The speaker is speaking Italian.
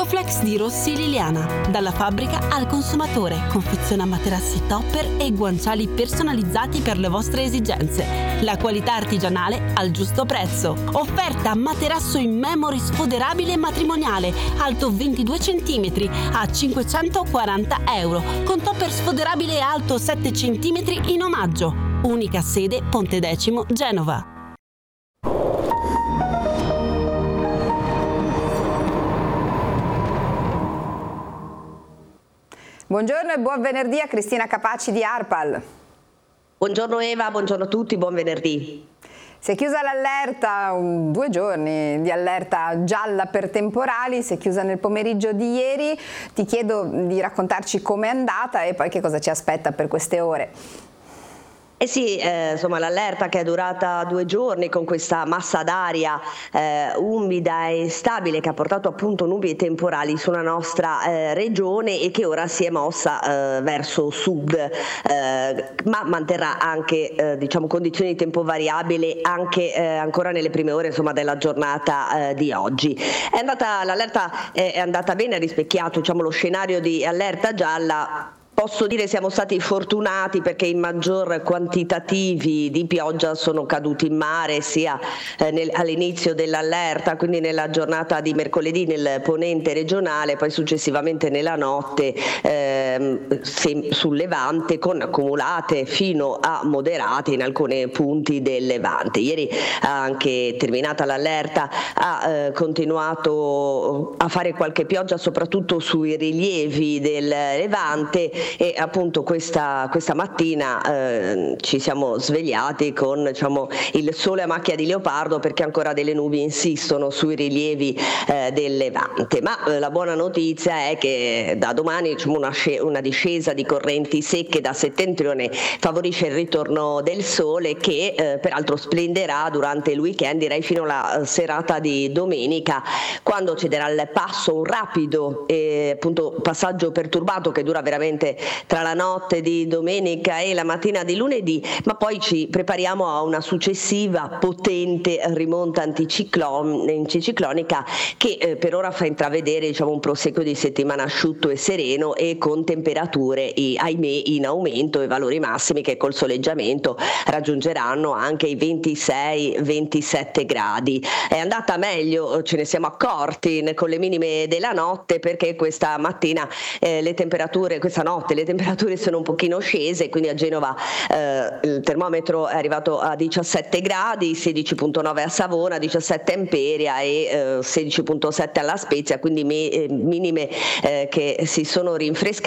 Dorflex di Rossi Liliana. Dalla fabbrica al consumatore. Confeziona materassi topper e guanciali personalizzati per le vostre esigenze. La qualità artigianale al giusto prezzo. Offerta materasso in memory sfoderabile matrimoniale, alto 22 cm a €540, con topper sfoderabile alto 7 cm in omaggio. Unica sede Pontedecimo, Genova. Buongiorno e buon venerdì a Cristina Capaci di ARPAL. Buongiorno Eva, buongiorno a tutti, buon venerdì. Si è chiusa l'allerta, 2 giorni di allerta gialla per temporali, si è chiusa nel pomeriggio di ieri. Ti chiedo di raccontarci com'è andata e poi che cosa ci aspetta per queste ore. Eh sì, insomma l'allerta che è durata 2 giorni con questa massa d'aria umida e stabile che ha portato appunto nubi e temporali sulla nostra regione e che ora si è mossa verso sud, ma manterrà anche diciamo condizioni di tempo variabile anche ancora nelle prime ore insomma della giornata di oggi. L'allerta è andata bene, ha rispecchiato diciamo lo scenario di allerta gialla. Posso dire siamo stati fortunati perché i maggior quantitativi di pioggia sono caduti in mare sia all'inizio dell'allerta, quindi nella giornata di mercoledì nel ponente regionale, poi successivamente nella notte sul Levante, con accumulate fino a moderate in alcuni punti del Levante. Ieri anche terminata l'allerta ha continuato a fare qualche pioggia soprattutto sui rilievi del Levante e appunto questa mattina ci siamo svegliati con diciamo il sole a macchia di leopardo perché ancora delle nubi insistono sui rilievi del Levante, ma la buona notizia è che da domani diciamo una discesa di correnti secche da settentrione favorisce il ritorno del sole che peraltro splenderà durante il weekend, direi fino alla serata di domenica, quando cederà il passo un rapido appunto passaggio perturbato che dura veramente tra la notte di domenica e la mattina di lunedì, ma poi ci prepariamo a una successiva potente rimonta anticiclonica che per ora fa intravedere diciamo un proseguo di settimana asciutto e sereno e con temperature ahimè in aumento e valori massimi che col soleggiamento raggiungeranno anche i 26-27 gradi. È andata meglio, ce ne siamo accorti con le minime della notte perché questa mattina questa notte le temperature sono un pochino scese, quindi a Genova il termometro è arrivato a 17 gradi, 16,9 a Savona, 17 a Imperia e 16,7 alla Spezia, quindi minime che si sono rinfrescate